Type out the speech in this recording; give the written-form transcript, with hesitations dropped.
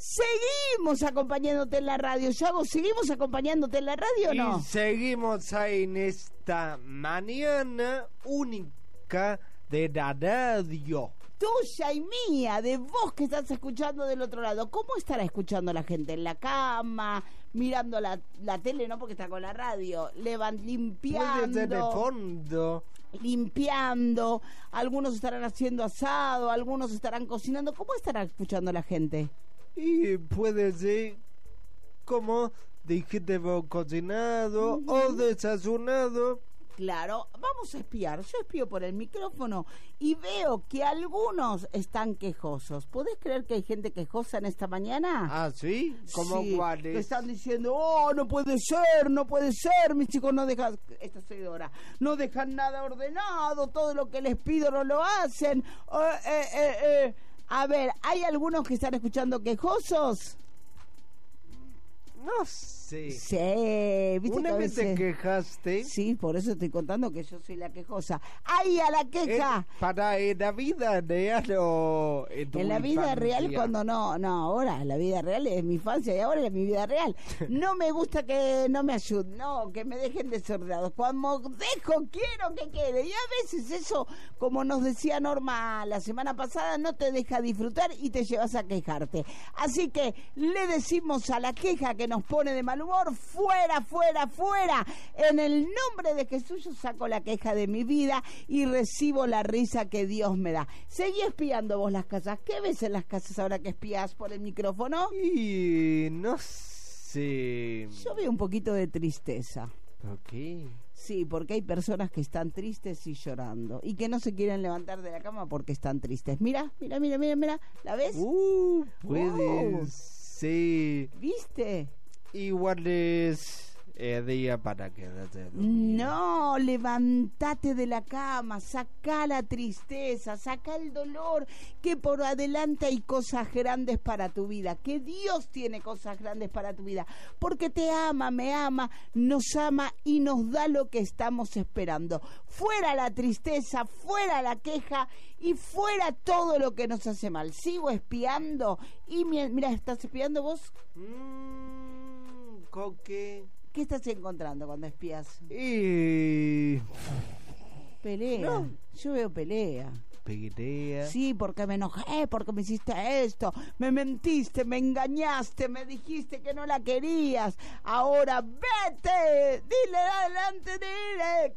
Seguimos acompañándote en la radio, Yago. ¿Seguimos acompañándote en la radio o no? Y seguimos ahí en esta mañana única de la radio. Tuya y mía, de vos que estás escuchando del otro lado. ¿Cómo estará escuchando la gente? ¿En la cama? ¿Mirando la tele? No, porque está con la radio. Limpiando. Puede ser de fondo. Limpiando. Algunos estarán haciendo asado, algunos estarán cocinando. ¿Cómo estará escuchando la gente? Y puede ser como dijiste vos, cocinado o desayunado. Claro, vamos a espiar. Yo espío por el micrófono y veo que algunos están quejosos. ¿Podés creer que hay gente quejosa en esta mañana? ¿Ah, sí? ¿Cómo sí, cuáles? que están diciendo, oh, no puede ser, mis chicos no dejan, esta seguidora, no dejan nada ordenado, todo lo que les pido no lo hacen. A ver, ¿hay algunos que están escuchando quejosos? No sé. Sí, ¿viste? Una que a vez te veces... quejaste. Sí, por eso estoy contando que yo soy la quejosa. ¡Ay, a la queja! ¿Para en la vida real o en tu En la vida infancia? real cuando no, ahora la vida real es mi infancia y ahora es mi vida real. No me gusta que no me ayuden, no, que me dejen desordenados. Cuando dejo, quiero que quede. Y a veces eso, como nos decía Norma la semana pasada, no te deja disfrutar y te llevas a quejarte. Así que le decimos a la queja que nos pone de mal humor, fuera, fuera, fuera. En el nombre de Jesús yo saco la queja de mi vida y recibo la risa que Dios me da. Seguí espiando vos las casas. ¿Qué ves en las casas ahora que espías por el micrófono? Y no sé. Yo veo un poquito de tristeza. ¿Por qué? Sí, porque hay personas que están tristes y llorando y que no se quieren levantar de la cama porque están tristes. Mira, ¿la ves? Puede ser. ¿Viste? Igual es día para quedarte dormido. No, levántate de la cama, saca la tristeza, saca el dolor, que por adelante hay cosas grandes para tu vida, que Dios tiene cosas grandes para tu vida, porque te ama, me ama, nos ama y nos da lo que estamos esperando. Fuera la tristeza, fuera la queja y fuera todo lo que nos hace mal. Sigo espiando y mira, ¿estás espiando vos? Coque. ¿Qué estás encontrando cuando espías? Pelea. No. Yo veo pelea. Pelea. Sí, porque me enojé, porque me hiciste esto, me mentiste, me engañaste, me dijiste que no la querías. Ahora vete, dile adelante, dile